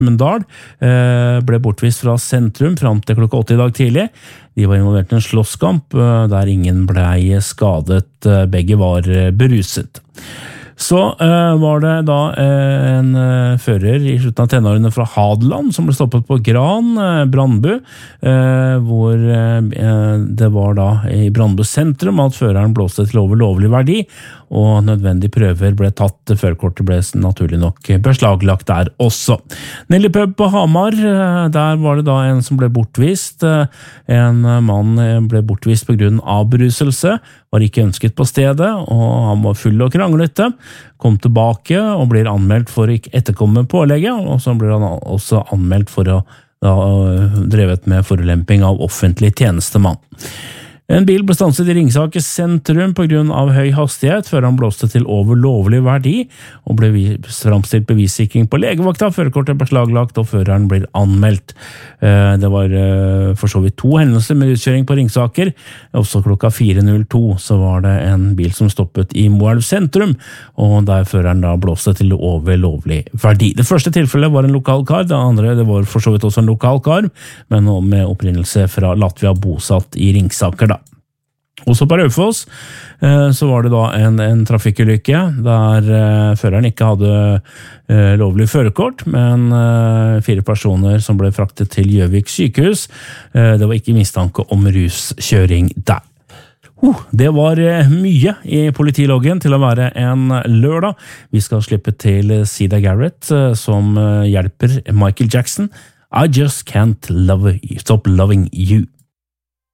Mundal ble bortvist fra sentrum frem til klokka 8 i dag tidlig. De var involvert i en slåsskamp der ingen ble skadet, begge var beruset. Så var det da en fører i slutten av tenårene fra Hadeland som ble stoppet på Gran, Brandbu, hvor det var da i Brandbu sentrum at føreren blåste til over lovlig verdi, og nødvendige prøver ble tatt. Førerkortet ble naturlig nok beslaglagt der også. Nelly Pub på Hamar, der var det da en som ble bortvist. En mann ble bortvist på grunn av beruselse, var ikke ønsket på stedet, og han var full og kranglete, kom tilbake og blir anmeldt for å ikke etterkomme pålegget, og så blir han også anmeldt for å drevet med forulemping av offentlig tjenestemann. En bil ble stanset i Ringsaker sentrum på grunn av høy hastighet før han blåste til over lovlig verdi og ble framstilt bevissikring på legevakta. Førerkortet ble beslaglagt og føreren blir anmeldt. Det var for så vidt 2 hendelser med utkjøring på Ringsaker. Også klokka 4.02 så var det en bil som stoppet i Moelv sentrum, og der føreren da blåste til over lovlig verdi. Det første tilfellet var en lokal kar, det andre det var for så vidt også en lokal kar, men med opprinnelse fra Latvia bosatt i Ringsaker da. Også på Raufoss så var det da en trafikkulykke der føreren ikke hadde lovlig førerkort, men 4 personer som ble fraktet til Gjøvik sykehus. Det var ikke mistanke om ruskjøring der. Det var mye i politiloggen til å være en lørdag. Vi skal slippe til Sida Garrett som hjelper Michael Jackson. I just can't stop loving you.